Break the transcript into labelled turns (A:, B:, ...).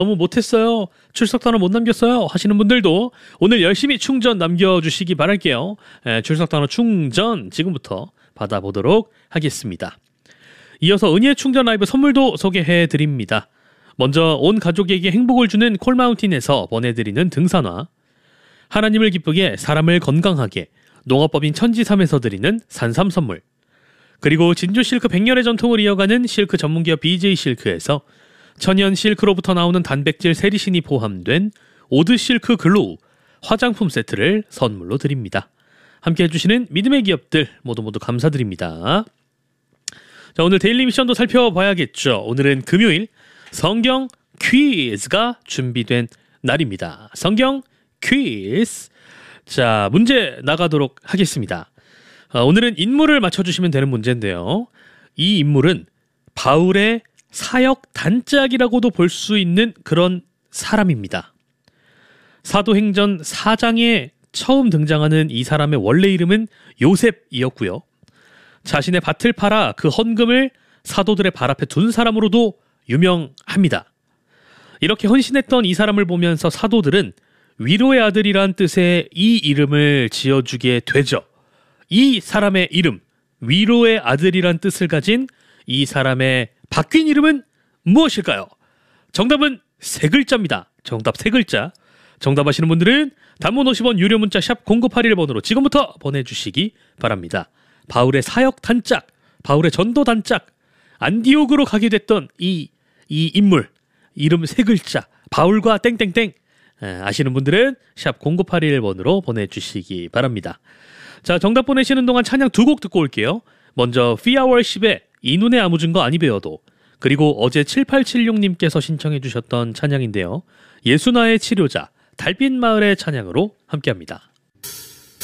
A: 너무 못했어요. 출석 단어 못 남겼어요. 하시는 분들도 오늘 열심히 충전 남겨주시기 바랄게요. 출석 단어 충전 지금부터 받아보도록 하겠습니다. 이어서 은희의 충전 라이브 선물도 소개해드립니다. 먼저 온 가족에게 행복을 주는 콜마운틴에서 보내드리는 등산화, 하나님을 기쁘게 사람을 건강하게 농업법인 천지삼에서 드리는 산삼 선물, 그리고 진주 실크 100년의 전통을 이어가는 실크 전문기업 BJ 실크에서 천연 실크로부터 나오는 단백질 세리신이 포함된 오드 실크 글로우 화장품 세트를 선물로 드립니다. 함께 해주시는 믿음의 기업들 모두 감사드립니다. 자, 오늘 데일리 미션도 살펴봐야겠죠. 오늘은 금요일 성경 퀴즈가 준비된 날입니다. 성경 퀴즈. 자, 문제 나가도록 하겠습니다. 오늘은 인물을 맞춰주시면 되는 문제인데요. 이 인물은 바울의 사역 단짝이라고도 볼 수 있는 그런 사람입니다. 사도행전 4장에 처음 등장하는 이 사람의 원래 이름은 요셉이었고요. 자신의 밭을 팔아 그 헌금을 사도들의 발 앞에 둔 사람으로도 유명합니다. 이렇게 헌신했던 이 사람을 보면서 사도들은 위로의 아들이란 뜻의 이 이름을 지어주게 되죠. 이 사람의 이름, 위로의 아들이란 뜻을 가진 이 사람의 바뀐 이름은 무엇일까요? 정답은 세 글자입니다. 정답 세 글자. 정답하시는 분들은 단문 50원 유료 문자 샵 0981번으로 지금부터 보내주시기 바랍니다. 바울의 사역 단짝, 바울의 전도 단짝, 안디옥으로 가게 됐던 이 인물, 이름 세 글자, 바울과 땡땡땡. 아시는 분들은 샵 0981번으로 보내주시기 바랍니다. 자, 정답 보내시는 동안 찬양 두 곡 듣고 올게요. 먼저 피아월십의 이 눈에 아무 증거 아니 배워도, 그리고 어제 7876님께서 신청해 주셨던 찬양인데요. 예수나의 치료자 달빛마을의 찬양으로 함께합니다.